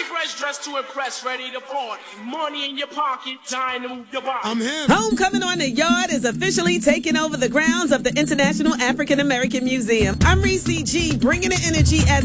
fresh, dressed to impress, ready to party. Money in your pocket, time to move your body. I'm him. Homecoming on the Yard is officially taking over the grounds of the International African American Museum. I'm Reese G, bringing the energy as